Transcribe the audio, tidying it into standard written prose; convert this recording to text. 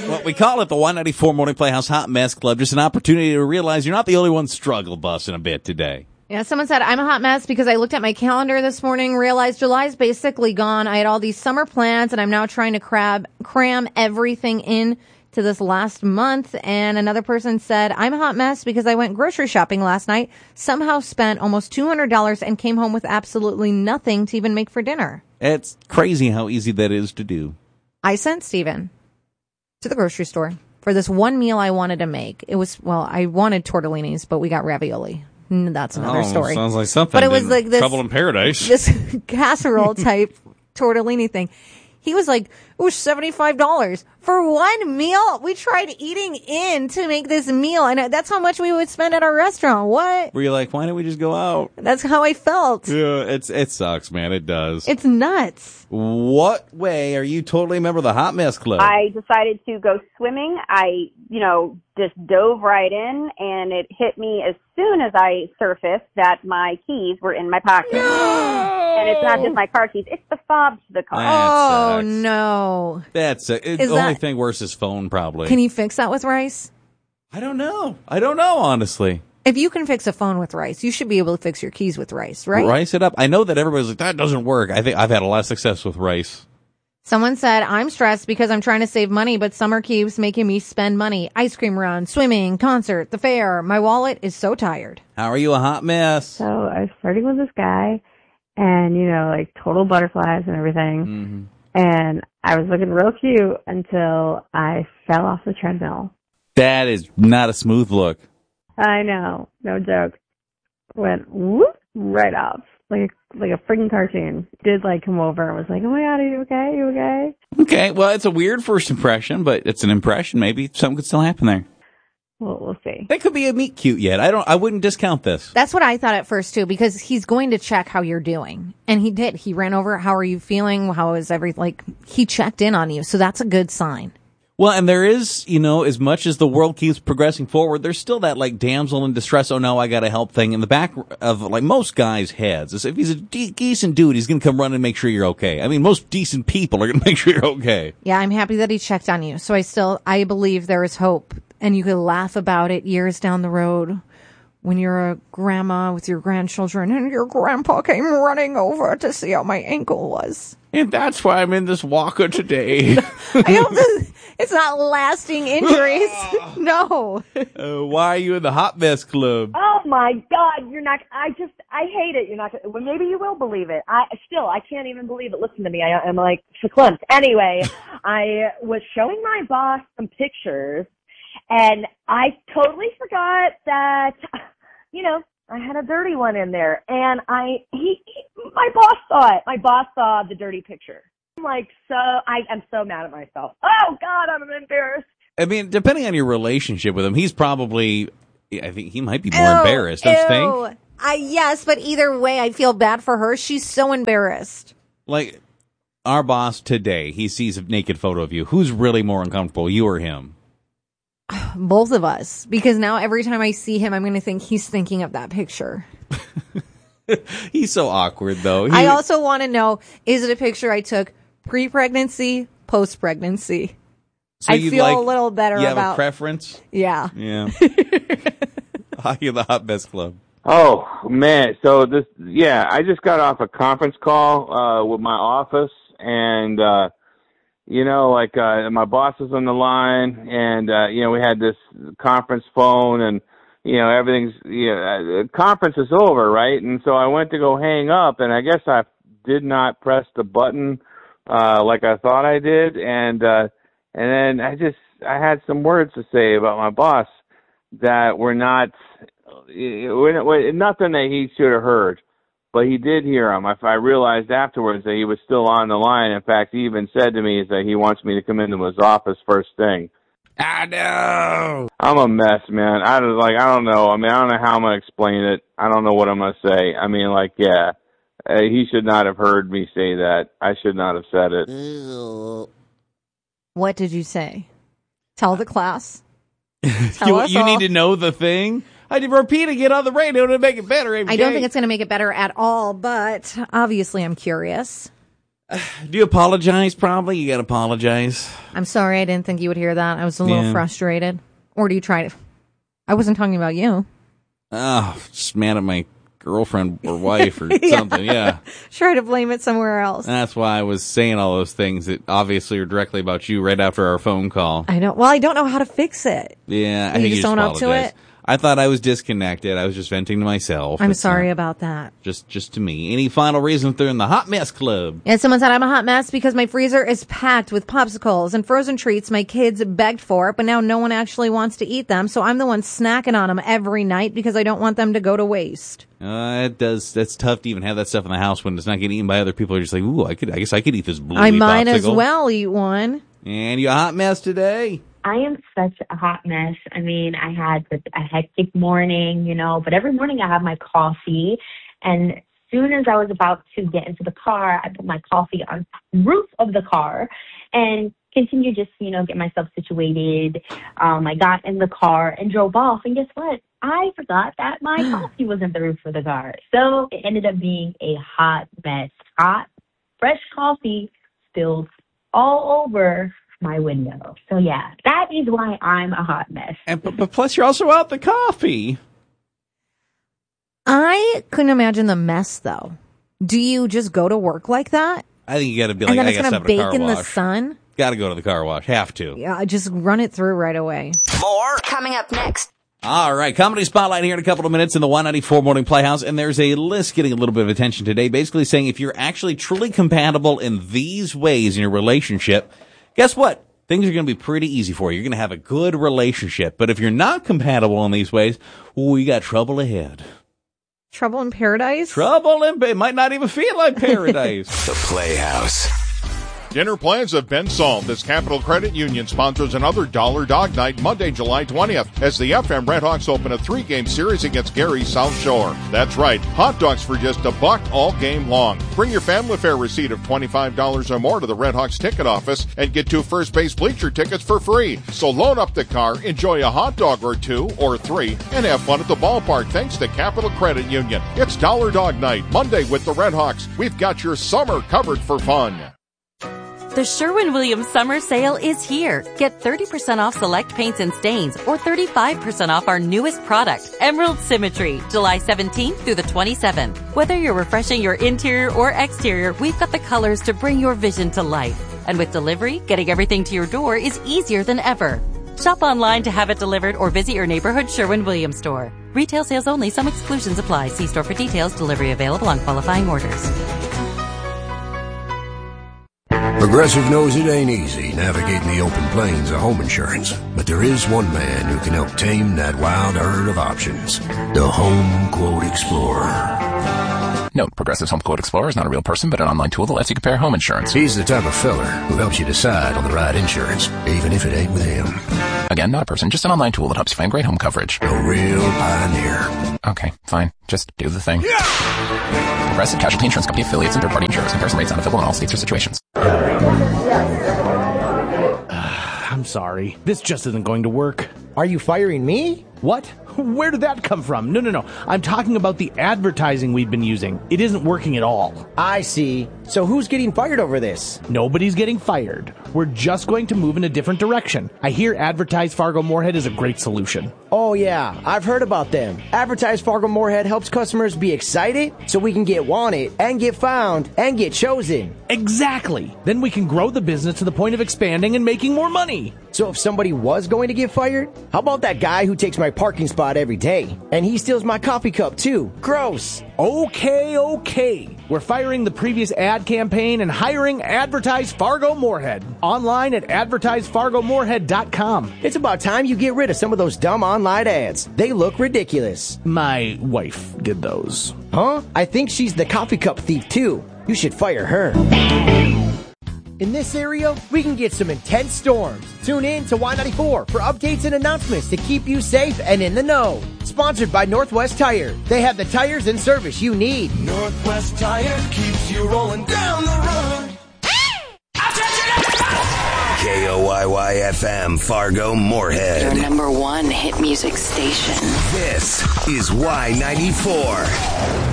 Well, we call it the Y94 Morning Playhouse Hot Mess Club. Just an opportunity to realize you're not the only one struggle busting a bit today. Yeah, someone said, I'm a hot mess because I looked at my calendar this morning, realized July's basically gone. I had all these summer plans, and I'm now trying to cram everything in to this last month. And another person said, I'm a hot mess because I went grocery shopping last night, somehow spent almost $200 and came home with absolutely nothing to even make for dinner. It's crazy how easy that is to do. I sent Steven to the grocery store for this one meal I wanted to make. It was, well, I wanted tortellinis, but we got ravioli. That's another story. Sounds like something. But it was like this Trouble in Paradise. This casserole type tortellini thing. He was like, it was $75 for one meal. We tried eating in to make this meal, and that's how much we would spend at our restaurant. What? Were you like, why don't we just go out? That's how I felt. Yeah, it sucks, man. It does. It's nuts. What way are you totally a member of the Hot Mess Club? I decided to go swimming. I, just dove right in, and it hit me as soon as I surfaced that my keys were in my pocket. No! And it's not just my car keys, it's the fob to the car. Oh, no. That's the only thing worse is phone, probably. Can you fix that with rice? I don't know, honestly. If you can fix a phone with rice, you should be able to fix your keys with rice, right? Rice it up. I know that everybody's like, that doesn't work. I think I've had a lot of success with rice. Someone said, I'm stressed because I'm trying to save money, but summer keeps making me spend money. Ice cream run, swimming, concert, the fair. My wallet is so tired. How are you a hot mess? So I was flirting with this guy and, total butterflies and everything. Mm-hmm. And I was looking real cute until I fell off the treadmill. That is not a smooth look. I know. No joke. Went whoop right off. Like a freaking cartoon. Did come over and was like, oh my God, are you okay? You okay? Okay, well, it's a weird first impression, but it's an impression. Maybe something could still happen there. Well, we'll see. That could be a meet cute yet. I wouldn't discount this. That's what I thought at first too, because he's going to check how you're doing. And he did. He ran over, how are you feeling? How is everything? He checked in on you. So that's a good sign. Well, and there is, as much as the world keeps progressing forward, there's still that, damsel in distress, oh no, I gotta help thing in the back of, most guys' heads. If he's a decent dude, he's gonna come run and make sure you're okay. I mean, most decent people are gonna make sure you're okay. Yeah, I'm happy that he checked on you. So I believe there is hope. And you could laugh about it years down the road when you're a grandma with your grandchildren and your grandpa came running over to see how my ankle was. And that's why I'm in this walker today. I hope it's not lasting injuries. No. Why are you in the Hot Mess Club? Oh my God, I hate it. You're not, well, maybe you will believe it. I can't even believe it. Listen to me. I'm like verklempt. Anyway, I was showing my boss some pictures and I totally forgot that, I had a dirty one in there, and my boss saw it. My boss saw the dirty picture. I'm so mad at myself. Oh God, I'm embarrassed. I mean, depending on your relationship with him, he's probably, I think he might be more embarrassed, don't you think? Yes, but either way, I feel bad for her. She's so embarrassed. Like, our boss today, he sees a naked photo of you. Who's really more uncomfortable, you or him? Both of us, because now every time I see him, I'm going to think he's thinking of that picture. He's so awkward, though. I also want to know, is it a picture I took pre-pregnancy, post-pregnancy? So I feel a little better about... You have a preference? Yeah. Yeah. Hockey in the Hot Mess Club. Oh, man. So I just got off a conference call with my office, and... my boss was on the line and, we had this conference phone and, everything's, the conference is over, right? And so I went to go hang up and I guess I did not press the button, like I thought I did. And then I had some words to say about my boss that were nothing that he should have heard. But he did hear him. I realized afterwards that he was still on the line. In fact, he even said to me that he wants me to come into his office first thing. I know. I'm a mess, man. I don't know. I mean, I don't know how I'm going to explain it. I don't know what I'm going to say. I mean, he should not have heard me say that. I should not have said it. What did you say? Tell the class. You need to know the thing? I did repeating it on the radio to make it better. MJ. I don't think it's going to make it better at all, but obviously I'm curious. Do you apologize, probably? You got to apologize. I'm sorry. I didn't think you would hear that. I was a little frustrated. Or do you try to... I wasn't talking about you. Oh, just mad at my girlfriend or wife or something, yeah. Try to blame it somewhere else. That's why I was saying all those things that obviously are directly about you right after our phone call. I know. Well, I don't know how to fix it. Yeah, I think you just own up to it? I thought I was disconnected. I was just venting to myself. I'm sorry about that. Just to me. Any final reason they're in the Hot Mess Club? Yeah, someone said I'm a hot mess because my freezer is packed with popsicles and frozen treats my kids begged for, but now no one actually wants to eat them, so I'm the one snacking on them every night because I don't want them to go to waste. That's tough to even have that stuff in the house when it's not getting eaten by other people. You're just like, ooh, I guess I could eat this blue I might popsicle. As well eat one. And you a hot mess today? I am such a hot mess. I mean, I had a hectic morning, but every morning I have my coffee. And as soon as I was about to get into the car, I put my coffee on the roof of the car and continued just, get myself situated. I got in the car and drove off. And guess what? I forgot that my coffee was in the roof of the car. So it ended up being a hot mess. Hot, fresh coffee spilled all over my window. So yeah, that is why I'm a hot mess. But plus you're also out the coffee. I couldn't imagine the mess though. Do you just go to work like that? I think you got to be like, and then I it's got to gonna bake car in wash. the sun. Got to go to the car wash. Have to. Yeah, just run it through right away. More coming up next. All right, Comedy Spotlight here in a couple of minutes in the 194 Morning Playhouse, and there's a list getting a little bit of attention today, basically saying if you're actually truly compatible in these ways in your relationship, guess what? Things are going to be pretty easy for you. You're going to have a good relationship. But if you're not compatible in these ways, you got trouble ahead. Trouble in paradise? It might not even feel like paradise. The Playhouse. Dinner plans have been solved as Capital Credit Union sponsors another Dollar Dog Night Monday, July 20th, as the FM Redhawks open a 3-game series against Gary South Shore. That's right, hot dogs for just $1 all game long. Bring your family fare receipt of $25 or more to the Redhawks ticket office and get 2 first base bleacher tickets for free. So load up the car, enjoy a hot dog or 2 or 3, and have fun at the ballpark thanks to Capital Credit Union. It's Dollar Dog Night Monday with the Redhawks. We've got your summer covered for fun. The Sherwin-Williams Summer Sale is here. Get 30% off select paints and stains or 35% off our newest product, Emerald Symmetry, July 17th through the 27th. Whether you're refreshing your interior or exterior, we've got the colors to bring your vision to life. And with delivery, getting everything to your door is easier than ever. Shop online to have it delivered or visit your neighborhood Sherwin-Williams store. Retail sales only. Some exclusions apply. See store for details. Delivery available on qualifying orders. Progressive knows it ain't easy navigating the open plains of home insurance, but there is one man who can help tame that wild herd of options. The Home Quote Explorer. Note, Progressive's Home Quote Explorer is not a real person, but an online tool that lets you compare home insurance. He's the type of feller who helps you decide on the right insurance, even if it ain't with him. Again, not a person, just an online tool that helps you find great home coverage. A real pioneer. Okay, fine. Just do the thing. Yeah! Progressive Casualty Insurance Company affiliates and third-party insurers. Comparison rates not available in all states or situations. I'm sorry. This just isn't going to work. Are you firing me? What? Where did that come from? No. I'm talking about the advertising we've been using. It isn't working at all. I see. So who's getting fired over this? Nobody's getting fired. We're just going to move in a different direction. I hear Advertise Fargo Moorhead is a great solution. Oh yeah, I've heard about them. Advertise Fargo Moorhead helps customers be excited so we can get wanted and get found and get chosen. Exactly. Then we can grow the business to the point of expanding and making more money. So if somebody was going to get fired, how about that guy who takes my parking spot every day? And he steals my coffee cup too. Gross. Okay. We're firing the previous ad campaign and hiring Advertise Fargo Moorhead. Online at advertisefargomoorhead.com. It's about time you get rid of some of those dumb online ads. They look ridiculous. My wife did those. Huh? I think she's the coffee cup thief too. You should fire her. In this area, we can get some intense storms. Tune in to Y94 for updates and announcements to keep you safe and in the know. Sponsored by Northwest Tire. They have the tires and service you need. Northwest Tire keeps you rolling down the road. KOYY-FM, Fargo Moorhead. Your number one hit music station. This is Y94.